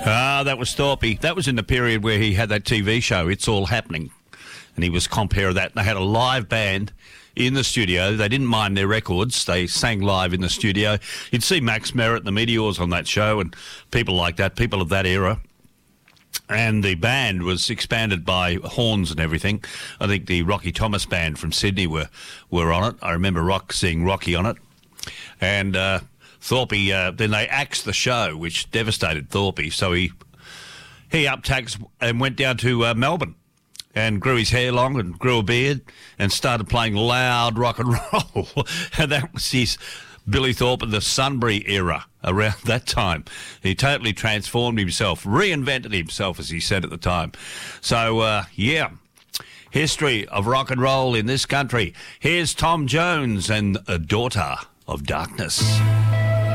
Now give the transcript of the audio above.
That was Thorpe. That was in the period where he had that TV show, It's All Happening. And he was compere of that. They had a live band in the studio. They didn't mind their records. They sang live in the studio. You'd see Max Merritt, the Meteors on that show, and people like that, people of that era. And the band was expanded by horns and everything. I think the Rocky Thomas band from Sydney were on it. I remember seeing Rocky on it. And Thorpe, then they axed the show, which devastated Thorpe. So he uptacked and went down to Melbourne and grew his hair long and grew a beard and started playing loud rock and roll. And that was his Billy Thorpe of the Sunbury era around that time. He totally transformed himself, reinvented himself, as he said at the time. So, history of rock and roll in this country. Here's Tom Jones and A Daughter of Darkness.